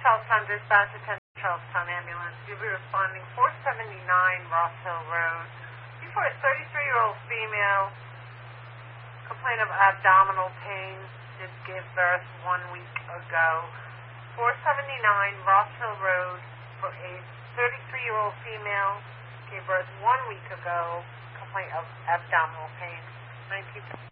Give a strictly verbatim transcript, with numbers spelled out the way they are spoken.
Charlestown Dispatch, attend Charlestown Ambulance. You'll be responding four seventy-nine Ross Hill Road. Before a thirty-three-year-old female complaint of abdominal pain, did give birth one week ago. four seventy-nine Ross Hill Road for a thirty-three-year-old female, gave birth one week ago, complaint of abdominal pain. nineteen